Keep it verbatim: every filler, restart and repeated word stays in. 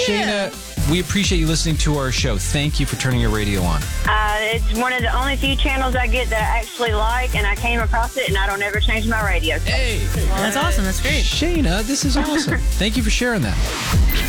Shayna, we appreciate you listening to our show. Thank you for turning your radio on. Uh, it's one of the only few channels I get that I actually like, and I came across it, and I don't ever change my radio. Hey. That's awesome. That's great. Shayna, this is awesome. Thank you for sharing that.